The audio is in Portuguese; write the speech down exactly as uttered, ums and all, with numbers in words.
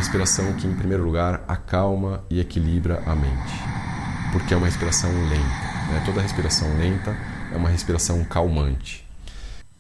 respiração que, em primeiro lugar, acalma e equilibra a mente, porque é uma respiração lenta, né? Toda respiração lenta é uma respiração calmante.